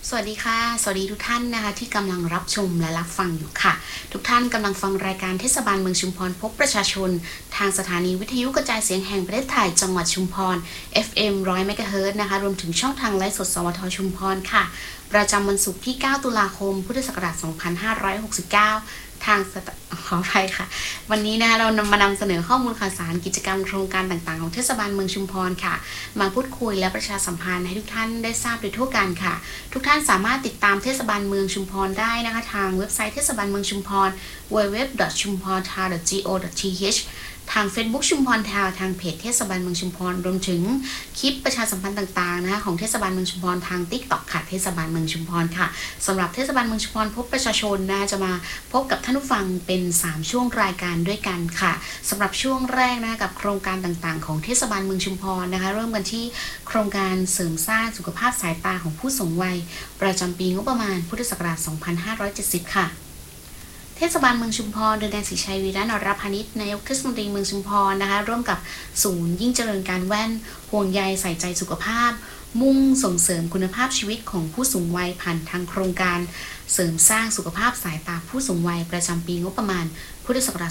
สวัสดีค่ะสวัสดีทุกท่านนะคะที่กำลังรับชมและรับฟังอยู่ค่ะทุกท่านกำลังฟังรายการเทศบาลเมืองชุมพรพบประชาชนทางสถานีวิทยุกระจายเสียงแห่งประเทศไทยจังหวัดชุมพร FM 100 เมกะเฮิรตซ์นะคะรวมถึงช่องทางไลฟ์สดสวทชุมพรค่ะประจำวันศุกร์ที่ 9 ตุลาคม พุทธศักราช 2569 ทางขออภัยค่ะวันนี้นะคะเรามานำเสนอข้อมูลข่าวสารกิจกรรมโครงการต่างๆของเทศบาลเมืองชุมพรค่ะมาพูดคุยและประชาสัมพันธ์ให้ทุกท่านได้ทราบโดยทั่วกันค่ะทุกท่านสามารถติดตามเทศบาลเมืองชุมพรได้นะคะทางเว็บไซต์เทศบาลเมืองชุมพร www.chumphontown.go.th ทาง Facebook ชุมพรทาวทางเพจเทศบาลเมืองชุมพรรวมถึงคลิปประชาสัมพันธ์ต่างๆนะคะของเทศบาลเมืองชุมพรทาง TikTok ค่ะเทศบาลเมืองชุมพรค่ะสำหรับเทศบาลเมืองชุมพรพบประชาชนนะจะมาพบกับท่านผู้ฟังเป็น3ช่วงรายการด้วยกันค่ะสำหรับช่วงแรกนะกับโครงการต่างๆของเทศบาลเมืองชุมพรนะคะเริ่มกันที่โครงการเสริมสร้างสุขภาพสายตาของผู้สูงวัยประจำปีงบประมาณพุทธศักราช 2570 ค่ะเทศบาลเมืองชุมพรโดยนายศรีชัยวีระนรพานิชนายกเทศมนตรีเมืองชุมพรนะคะร่วมกับศูนย์ยิ่งเจริญการแว่นห่วงใยใส่ใจสุขภาพมุ่งส่งเสริมคุณภาพชีวิตของผู้สูงวัยผ่านทางโครงการเสริมสร้างสุขภาพสายตาผู้สูงวัยประจำปีงบประมาณพุทธศักราช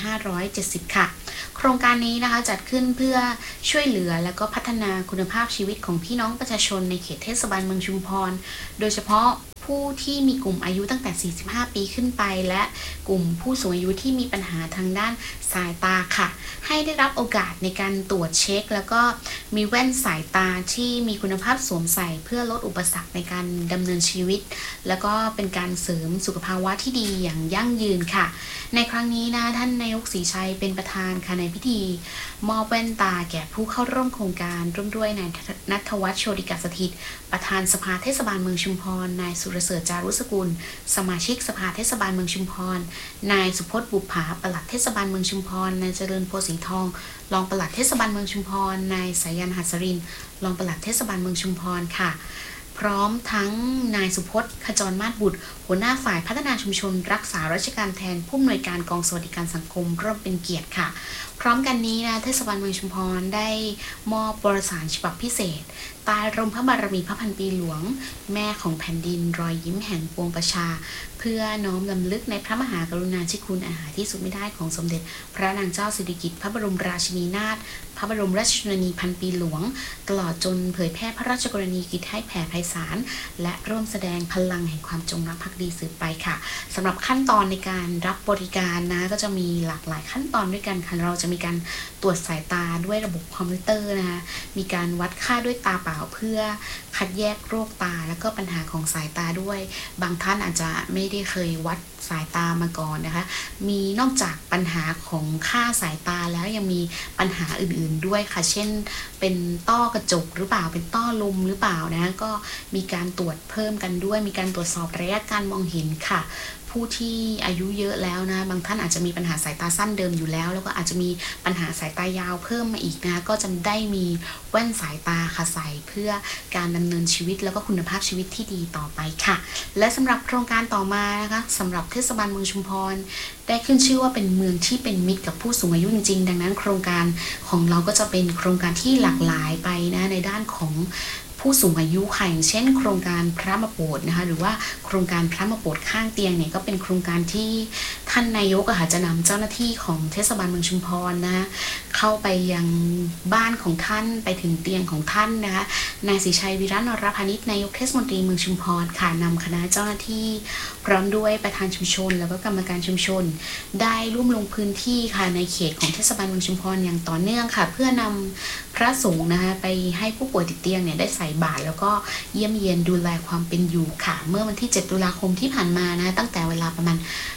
2570 ค่ะโครงการนี้นะคะจัดขึ้นเพื่อช่วยเหลือและก็พัฒนาคุณภาพชีวิตของพี่น้องประชาชนในเขตเทศบาลเมืองชุมพรโดยเฉพาะผู้ที่มีกลุ่มอายุตั้งแต่ 45 ปีขึ้นไปและกลุ่มผู้สูงอายุที่มีปัญหาทางด้านสายตาค่ะให้ได้รับโอกาสในการตรวจเช็คแล้วก็มีแว่นสายตาที่มีคุณภาพสวมใส่เพื่อลดอุปสรรคในการดำเนินชีวิตแล้วก็เป็นการเสริมสุขภาวะที่ดีอย่างยั่งยืนค่ะในครั้งนี้นะท่านนายกศรีชัยเป็นประธานค่ะในพิธีมอบแว่นตาแก่ผู้เข้าร่วมโครงการร่วมด้วยนายณัฐวัฒน์โชติกสถิตประธานสภาเทศบาลเมืองชุมพรนายสุรเสริฐจารุสกุลสมาชิกสภาเทศบาลเมืองชุมพรนายสุพจน์บุปผาปลัดเทศบาลเมืองชุมพรนายเจริญโพสีทองรองปลัดเทศบาลเมืองชุมพรนายสายันหัสรินรองปลัดเทศบาลเมืองชุมพรค่ะพร้อมทั้งนายสุพจน์ขจรมาศบุตรหัวหน้าฝ่ายพัฒนาชุมชนรักษาราชการแทนผู้อำนวยการกองสวัสดิการสังคมร่วมเป็นเกียรติค่ะพร้อมกันนี้นะเทศบาลเมืองชุมพรได้มอบวารสารฉบับพิเศษใต้ร่มพระบารมีพระพันปีหลวงแม่ของแผ่นดินรอยยิ้มแห่งปวงประชาเพื่อน้อมรำลึกในพระมหากรุณาธิคุณอาหาที่สุดไม่ได้ของสมเด็จพระนางเจ้าสิริกิติ์พระบรมราชินีนาถพระบรมราชชนนีพันปีหลวงตลอดจนเผยแพร่พระราชกรณียกิจให้แผ่ไพศาลและร่วมแสดงพลังแห่งความจงรักภักดีสืบไปค่ะสำหรับขั้นตอนในการรับบริการนะก็จะมีหลากหลายขั้นตอนด้วยกันค่ะเราจะมีการตรวจสายตาด้วยระบบคอมพิวเตอร์นะคะมีการวัดค่าด้วยตาเปล่าเพื่อคัดแยกโรคตาและก็ปัญหาของสายตาด้วยบางท่านอาจจะไม่ได้เคยวัดสายตามาก่อนนะคะมีนอกจากปัญหาของค่าสายตาแล้วยังมีปัญหาอื่นๆด้วยค่ะเช่นเป็นต้อกระจกหรือเปล่าเป็นต้อลมหรือเปล่านะก็มีการตรวจเพิ่มกันด้วยมีการตรวจสอบระยะการมองเห็นค่ะผู้ที่อายุเยอะแล้วนะบางท่านอาจจะมีปัญหาสายตาสั้นเดิมอยู่แล้วแล้วก็อาจจะมีปัญหาสายตายาวเพิ่มมาอีกนะก็จะได้มีแว่นสายตาค่ะใส่เพื่อการดำเนินชีวิตแล้วก็คุณภาพชีวิตที่ดีต่อไปค่ะและสำหรับโครงการต่อมานะคะสำหรับเทศบาลเมืองชุมพรได้ขึ้นชื่อว่าเป็นเมืองที่เป็นมิตรกับผู้สูงอายุจริงๆดังนั้นโครงการของเราก็จะเป็นโครงการที่หลากหลายไปนะในด้านของผู้สูงอายุค่ะอย่างเช่นโครงการพระมาโปรดนะคะหรือว่าโครงการพระมาโปรดข้างเตียงเนี่ยก็เป็นโครงการที่ท่านนายกจะนำเจ้าหน้าที่ของเทศบาลเมืองชุมพรนะเข้าไปยังบ้านของท่านไปถึงเตียงของท่านนะคะนายศรีชัยวีระนรพานิชนายกเทศมนตรีเมืองชุมพรค่ะนำคณะเจ้าหน้าที่พร้อมด้วยประธานชุมชนแล้วก็กรรมการชุมชนได้ร่วมลงพื้นที่ค่ะในเขตของเทศบาลเมืองชุมพรอย่างต่อเนื่องค่ะเพื่อนำพระสงฆ์นะคะไปให้ผู้ป่วยติดเตียงเนี่ยได้ใส่บาตรแล้วก็เยี่ยมเยียนดูแลความเป็นอยู่ค่ะเมื่อวันที่ 7 ตุลาคมที่ผ่านมานะตั้งแต่เวลาประมาณ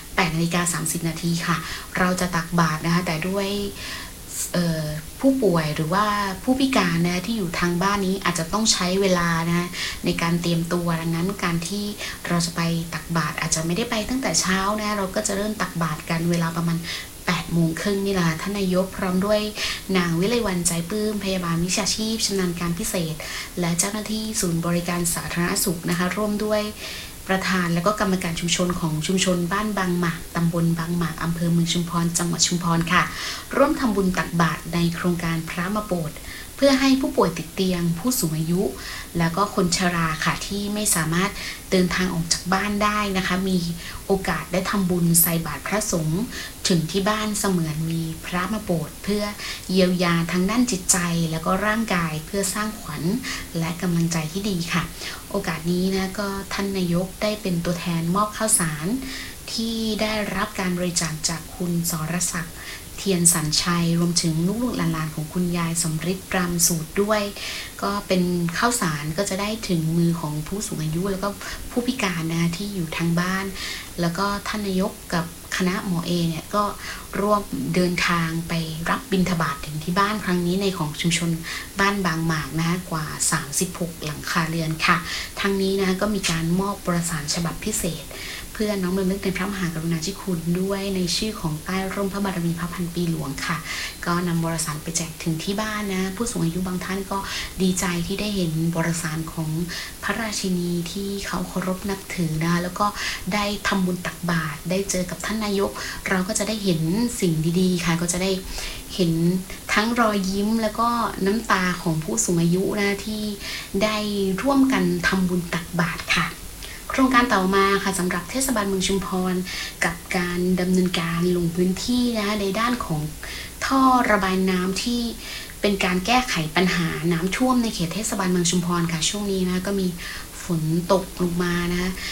8:30 นาทีค่ะเราจะตักบาตรนะคะแต่ด้วยผู้ป่วยหรือว่าผู้พิการนะที่อยู่ทางบ้านนี้อาจจะต้องใช้เวลานะในการเตรียมตัวดังนั้นการที่เราจะไปตักบาตรอาจจะไม่ได้ไปตั้งแต่เช้านะเราก็จะเริ่มตักบาตรกันเวลาประมาณ8:30นี่แหละท่านนายกพร้อมด้วยนางวิไลวรรณใจปลื้มพยาบาลวิชาชีพชำนาญการพิเศษและเจ้าหน้าที่ศูนย์บริการสาธารณสุขนะคะร่วมด้วยประธานและก็กรรมการชุมชนของชุมชนบ้านบางหมากตำบลบางหมากอำเภอเมืองชุมพรจังหวัดชุมพรค่ะร่วมทำบุญตักบาตรในโครงการพระมาโปรดพื่อให้ผู้ป่วยติดเตียงผู้สูงอายุ แล้วก็คนชราค่ะที่ไม่สามารถเดินทางออกจากบ้านได้นะคะมีโอกาสได้ทำบุญใส่บาตรพระสงฆ์ถึงที่บ้านเสมือนมีพระมาโปรดเพื่อเยียวยาทางด้านจิตใจแล้วก็ร่างกายเพื่อสร้างขวัญและกำลังใจที่ดีค่ะโอกาสนี้นะก็ท่านนายกได้เป็นตัวแทนมอบข้าวสารที่ได้รับการบริจาคจากคุณสรศักดิ์เทียนสัญชัยรวมถึงลูกๆหลานๆของคุณยายสมฤทธิ์ปรามสูตรด้วยก็เป็นข้าวสารก็จะได้ถึงมือของผู้สูงอายุแล้วก็ผู้พิการนะที่อยู่ทางบ้านแล้วก็ท่านนายกกับคณะหมอเอเนี่ยก็ร่วมเดินทางไปรับบิณฑบาตถึงที่บ้านครั้งนี้ในของชุมชนบ้านบางหมากนะกว่า36หลังคาเรือนค่ะทั้งนี้นะก็มีการมอบประสานฉบับพิเศษเพื่อน้อมรำลึกในพระมหากรุณาธิคุณด้วยในชื่อของใต้ร่มพระบารมีพระพันปีหลวงค่ะก็นำวารสารไปแจกถึงที่บ้านนะผู้สูงอายุบางท่านก็ดีใจที่ได้เห็นวารสารของพระราชินีที่เขาเคารพนับถือนะแล้วก็ได้ทำบุญตักบาตรได้เจอกับท่านนายกเราก็จะได้เห็นสิ่งดีๆค่ะก็จะได้เห็นทั้งรอยยิ้มแล้วก็น้ำตาของผู้สูงอายุนะที่ได้ร่วมกันทำบุญตักบาตรค่ะโครงการต่อมาค่ะสำหรับเทศบาลเมืองชุมพรกับการดำเนินการลงพื้นที่นะคะในด้านของท่อระบายน้ำที่เป็นการแก้ไขปัญหาน้ำท่วมในเขตเทศบาลเมืองชุมพรค่ะช่วงนี้นะก็มีฝนตกลงมานะคะ